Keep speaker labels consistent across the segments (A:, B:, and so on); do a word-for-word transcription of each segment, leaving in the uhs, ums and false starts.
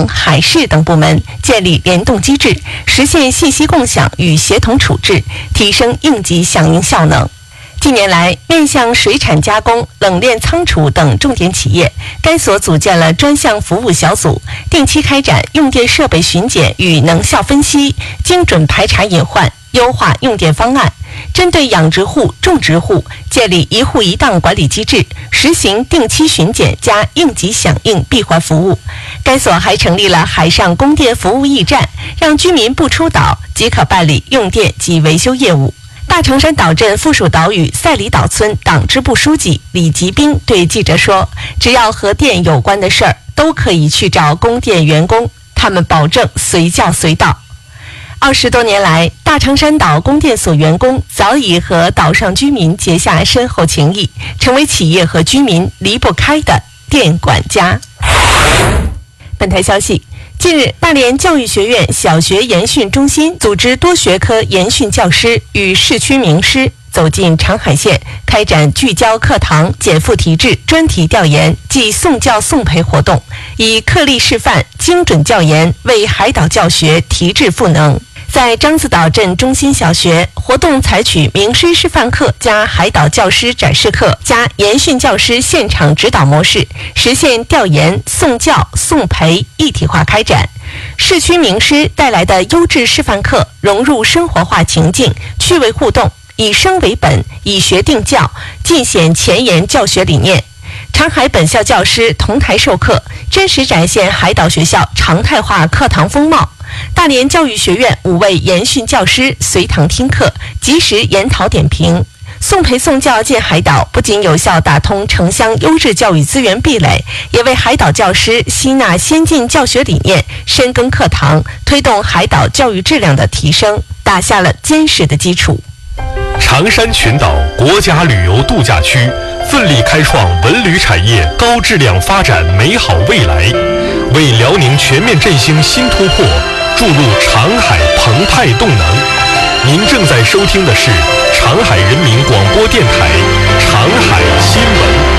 A: 航、海事等部门建立联动机制，实现信息共享与协同处置，提升应急响应效能。近年来，面向水产加工、冷链仓储等重点企业，该所组建了专项服务小组，定期开展用电设备巡检与能效分析，精准排查隐患，优化用电方案。针对养殖户、种植户，建立一户一档管理机制，实行定期巡检加应急响应闭环服务。该所还成立了海上供电服务驿站，让居民不出岛即可办理用电及维修业务。大长山岛镇附属岛屿赛里岛村党支部书记李吉兵对记者说：“只要和电有关的事儿，都可以去找供电员工，他们保证随叫随到。”二十多年来，大长山岛供电所员工早已和岛上居民结下深厚情谊，成为企业和居民离不开的电管家。本台消息，近日，大连教育学院小学研训中心组织多学科研训教师与市区名师走进长海县，开展聚焦课堂减负提质专题调研暨送教送培活动，以课例示范、精准教研为海岛教学提质赋能。在獐子岛镇中心小学，活动采取名师示范课加海岛教师展示课加研训教师现场指导模式，实现调研、送教、送培一体化开展。市区名师带来的优质示范课融入生活化情境，趣味互动，以生为本，以学定教，尽显前沿教学理念。长海本校教师同台授课，真实展现海岛学校常态化课堂风貌。大连教育学院五位研训教师随堂听课，及时研讨点评。送培送教建海岛不仅有效打通城乡优质教育资源壁垒，也为海岛教师吸纳先进教学理念，深耕课堂，推动海岛教育质量的提升，打下了坚实的基础。
B: 长山群岛国家旅游度假区奋力开创文旅产业高质量发展美好未来，为辽宁全面振兴新突破注入长海澎湃动能。您正在收听的是长海人民广播电台长海新闻。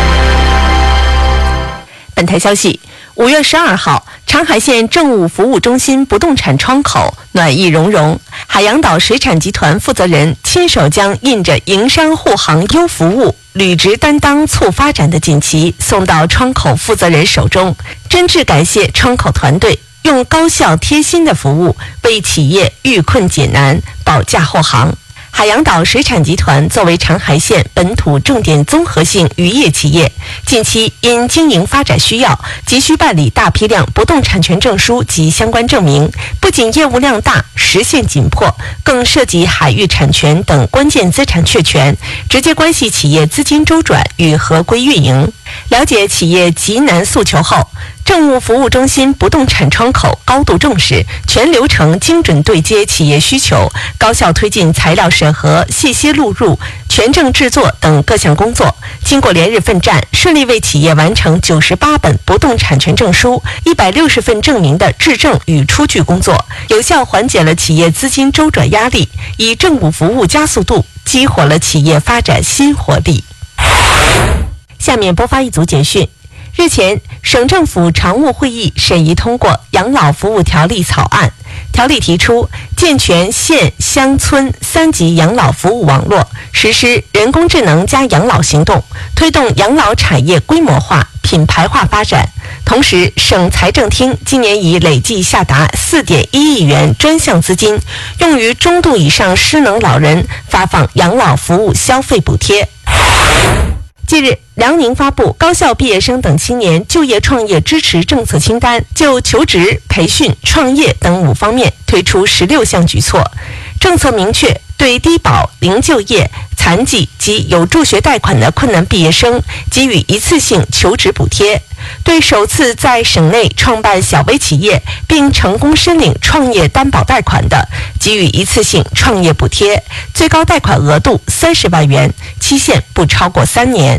A: 本台消息，五月十二号，长海县政务服务中心不动产窗口暖意融融，海洋岛水产集团负责人亲手将印着营商护航优服务、履职担当促发展的锦旗送到窗口负责人手中，真挚感谢窗口团队用高效贴心的服务为企业遇困解难，保驾护航。海洋岛水产集团作为长海县本土重点综合性渔业企业，近期因经营发展需要，急需办理大批量不动产权证书及相关证明，不仅业务量大、时限紧迫，更涉及海域产权等关键资产确权，直接关系企业资金周转与合规运营。了解企业急难诉求后，政务服务中心不动产窗口高度重视，全流程精准对接企业需求，高效推进材料审核、信息录入、权证制作等各项工作。经过连日奋战，顺利为企业完成九十八本不动产权证书、一百六十份证明的质证与出具工作，有效缓解了企业资金周转压力，以政务服务加速度，激活了企业发展新活力。下面播发一组简讯。日前，省政府常务会议审议通过《养老服务条例》草案。条例提出，健全县乡村三级养老服务网络，实施人工智能加养老行动，推动养老产业规模化、品牌化发展。同时，省财政厅今年已累计下达四点一亿元专项资金，用于中度以上失能老人发放养老服务消费补贴。近日，辽宁发布高校毕业生等青年就业创业支持政策清单，就求职、培训、创业等五方面推出十六项举措。政策明确，对低保、零就业、残疾及有助学贷款的困难毕业生给予一次性求职补贴；对首次在省内创办小微企业并成功申领创业担保贷款的，给予一次性创业补贴，最高贷款额度三十万元，期限不超过三年。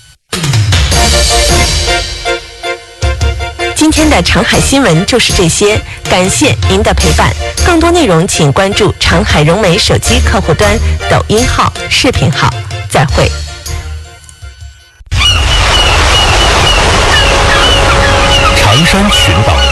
A: 今天的长海新闻就是这些，感谢您的陪伴。更多内容请关注长海融媒手机客户端、抖音号、视频号。再会。
B: 长山群岛